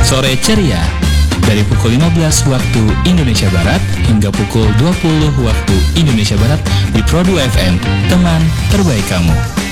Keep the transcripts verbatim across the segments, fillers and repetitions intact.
Sore Ceria dari pukul lima belas waktu Indonesia Barat hingga pukul dua puluh waktu Indonesia Barat di Pro dua F M, teman terbaik kamu.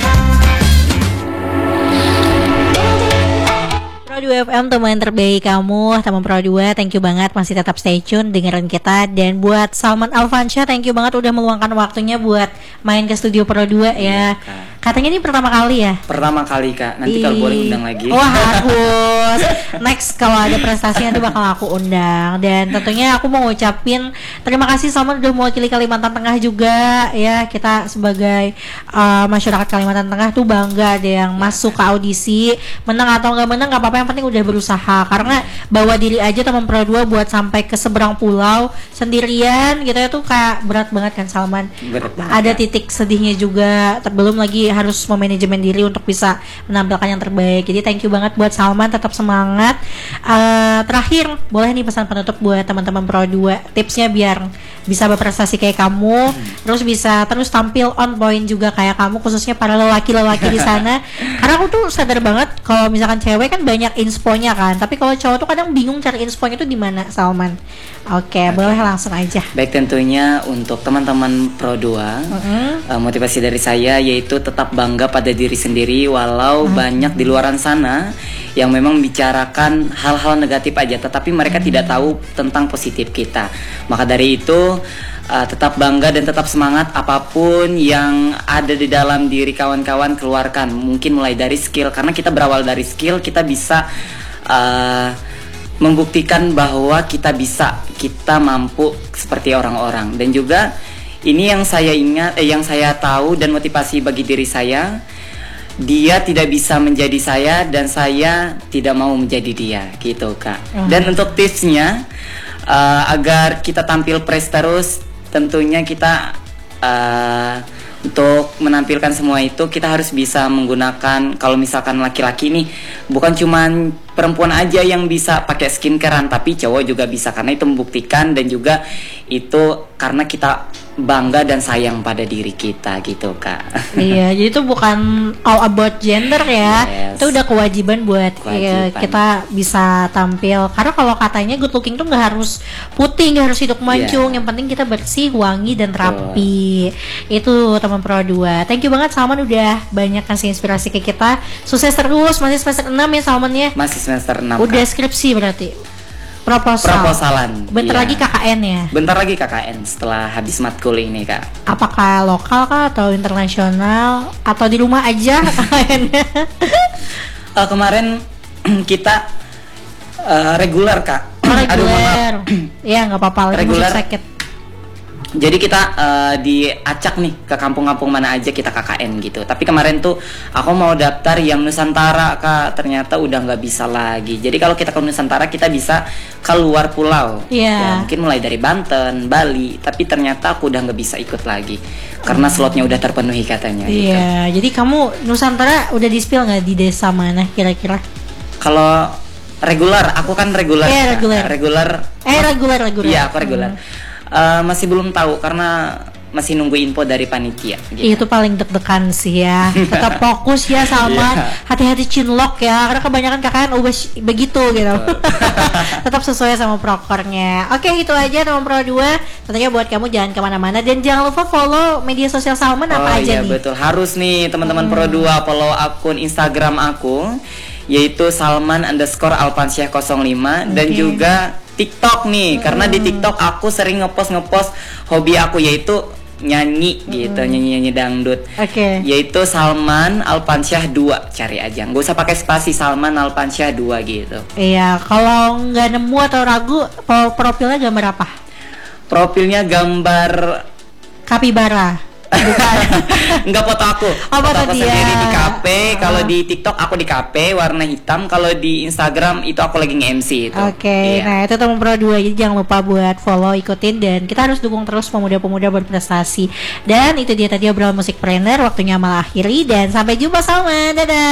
Pro dua F M, teman terbaik kamu, teman Pro dua, thank you banget masih tetap stay tune dengerin kita. Dan buat Salman Alfansyah, thank you banget udah meluangkan waktunya buat main ke studio Pro dua ya. Iya, katanya ini pertama kali ya? Pertama kali Kak, nanti kalau boleh undang lagi. Wah harus. Next kalau ada prestasinya nanti bakal aku undang. Dan tentunya aku mau ngucapin terima kasih Salman udah mewakili Kalimantan Tengah juga ya. Kita sebagai uh, masyarakat Kalimantan Tengah tuh bangga ada yang masuk ke audisi. Menang atau nggak menang nggak apa-apa, yang penting udah berusaha. Karena bawa diri aja teman Pro dua buat sampai ke seberang pulau sendirian gitu ya tuh kayak berat banget kan Salman. Berat banget, ada ya. titik sedihnya juga, belum lagi harus memanajemen diri untuk bisa menampilkan yang terbaik. Jadi thank you banget buat Salman, tetap semangat. Uh, terakhir boleh nih pesan penutup buat teman-teman Pro dua, tipsnya biar bisa berprestasi kayak kamu, hmm. terus bisa terus tampil on point juga kayak kamu, khususnya para lelaki-lelaki di sana. Karena aku tuh sadar banget kalau misalkan cewek kan banyak insponya kan, tapi kalau cowok tuh kadang bingung cari insponya itu di mana, Salman. Oke, okay, okay. Boleh langsung aja. Baik, tentunya untuk teman-teman Pro dua, uh-huh. uh, motivasi dari saya yaitu tetap bangga pada diri sendiri walau uh-huh. banyak di luaran sana yang memang bicarakan hal-hal negatif aja, tetapi mereka uh-huh. tidak tahu tentang positif kita. Maka dari itu uh, tetap bangga dan tetap semangat, apapun yang ada di dalam diri kawan-kawan keluarkan. Mungkin mulai dari skill, karena kita berawal dari skill, kita bisa uh, membuktikan bahwa kita bisa, kita mampu seperti orang-orang. Dan juga ini yang saya ingat, eh, yang saya tahu dan motivasi bagi diri saya, dia tidak bisa menjadi saya dan saya tidak mau menjadi dia, gitu Kak. Uh-huh. Dan untuk tipsnya, uh, agar kita tampil fresh terus, tentunya kita uh, untuk menampilkan semua itu kita harus bisa menggunakan, kalau misalkan laki-laki nih bukan cuman perempuan aja yang bisa pakai skincarean, tapi cowok juga bisa, karena itu membuktikan dan juga itu karena kita bangga dan sayang pada diri kita, gitu Kak. Iya, jadi itu bukan all about gender ya. Yes. Itu udah kewajiban buat kewajiban. Ya, kita bisa tampil. Karena kalau katanya good looking tuh nggak harus putih, nggak harus hidup mancung. Yeah. Yang penting kita bersih, wangi dan rapi. Oh. Itu teman Pro dua. Thank you banget Salman udah banyak kasih inspirasi ke kita. Sukses terus, masih semester enam ya Salman ya. Masih semester enam. Udah Kak. Skripsi berarti. Proposal. Proposalan. Bentar iya. lagi K K N ya. Bentar lagi K K N setelah habis matkul ini Kak. Apakah lokal kah atau internasional atau di rumah aja K K N-nya? uh, kemarin kita uh, reguler Kak. Oh, reguler. Iya nggak apa-apa. Reguler. Sakit. Jadi kita uh, diacak nih ke kampung-kampung mana aja kita K K N gitu. Tapi kemarin tuh aku mau daftar yang Nusantara Kak, ternyata udah nggak bisa lagi. Jadi kalau kita ke Nusantara kita bisa keluar pulau. Iya. Yeah. Ya, mungkin mulai dari Banten, Bali. Tapi ternyata aku udah nggak bisa ikut lagi karena slotnya udah terpenuhi katanya. Iya. Yeah. Gitu. Jadi kamu Nusantara udah di-spill nggak di desa mana kira-kira? Kalau reguler, aku kan reguler. Iya yeah, reguler. Reguler. Eh reguler reguler. Iya aku reguler. Hmm. Uh, masih belum tahu karena masih nunggu info dari panitia gitu. Itu paling deg-degan sih ya. Tetap fokus ya Salman. Yeah. Hati-hati chinlock ya, karena kebanyakan K K N ubah begitu gitu. Tetap sesuai sama prokernya. Oke, itu aja teman Pro dua. Tentunya buat kamu jangan kemana-mana dan jangan lupa follow media sosial Salman oh, apa aja iya, nih. Betul, harus nih teman-teman hmm. Pro dua follow akun Instagram aku yaitu Salman underscore Alfansyah nol lima okay. Dan juga TikTok nih, hmm. karena di TikTok aku sering ngepost ngepost hobi aku yaitu nyanyi hmm. gitu, nyanyi-nyanyi dangdut. Oke. Okay. Yaitu Salman Alfansyah dua, cari aja. Nggak usah pakai spasi, Salman Alfansyah dua gitu. Iya, kalau nggak nemu atau ragu, profilnya gambar apa? Profilnya gambar kapibara. Bukan. Enggak foto aku. Oh, foto aku dia. sendiri di kafe. Kalau di TikTok aku di kafe warna hitam. Kalau di Instagram itu aku lagi nge-M C itu. Oke, okay. Iya. Nah itu teman Pro dua. Jadi jangan lupa buat follow, ikutin, dan kita harus dukung terus pemuda-pemuda berprestasi. Dan itu dia tadi obrolan musikpreneur. Waktunya malah akhiri dan sampai jumpa Salman. Dadah.